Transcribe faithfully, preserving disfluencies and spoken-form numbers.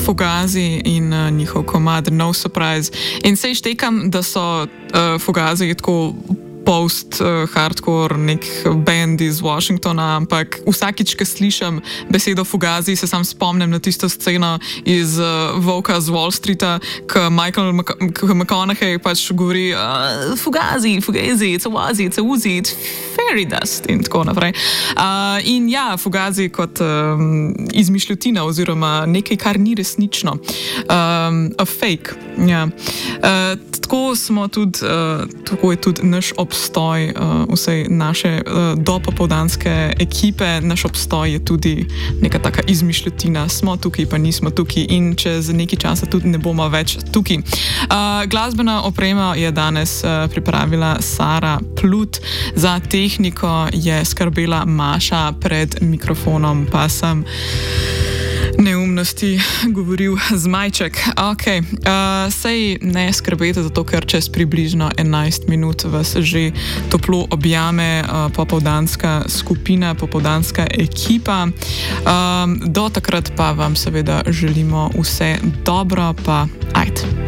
Fugazi in uh, njihov komad No Surprise. In sej štekam, da so uh, Fugazi tako post-hardcore, uh, nek band iz Washingtona, ampak vsakič, ko slišim besedo Fugazi, se sam spomnim na tisto sceno iz uh, Volka z Wall Streeta, ko Michael McConaughey pač govori uh, Fugazi, Fugazi, it's a wazi, it's a uzi, it's fairy dust in tako naprej. Uh, in ja, Fugazi kot um, izmišljotina oziroma nekaj, kar ni resnično. Um, a fake, ja. Uh, tako smo tudi, uh, tako je tudi naš obstoj uh, vsej naše uh, dopopoldanske ekipe, naš obstoj je tudi neka taka izmišljotina, smo tukaj, pa nismo tukaj in čez nekaj časa tudi ne bomo več tukaj. Uh, glasbena oprema je danes uh, pripravila Sara Plut, za tehniko je skrbela Maša, pred mikrofonom pa sem neumnosti govoril z Majček. Ok, uh, sej ne skrbete za to, ker čez približno enajst minut vas že toplo objame uh, popoldanska skupina, popoldanska ekipa. Um, do takrat pa vam seveda želimo vse dobro, pa ajde.